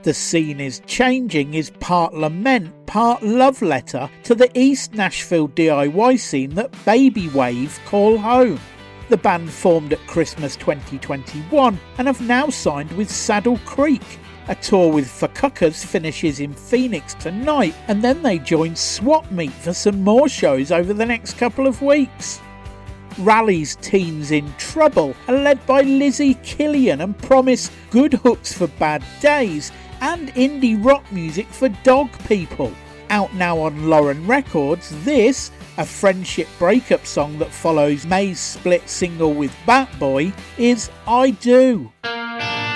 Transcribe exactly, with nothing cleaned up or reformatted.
The Scene Is Changing is part lament, part love letter to the East Nashville D I Y scene that Baby Wave call home. The band formed at Christmas twenty twenty-one and have now signed with Saddle Creek. A tour with Fukuckers finishes in Phoenix tonight, and then they join Swap Meet for some more shows over the next couple of weeks. Rally's Teens in Trouble are led by Lizzie Killian and promise good hooks for bad days and indie rock music for dog people. Out now on Lauren Records, this, a friendship breakup song that follows May's split single with Bat Boy, is I Do.